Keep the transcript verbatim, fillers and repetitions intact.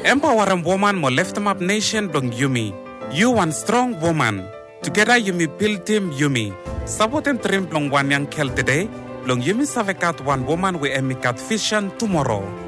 Empowering woman mo lift up nation blong Yumi. You one strong woman. Together Yumi build team Yumi. Saboten trim blong one yang kel today. Blong Yumi savekat one woman we emikat vision tomorrow.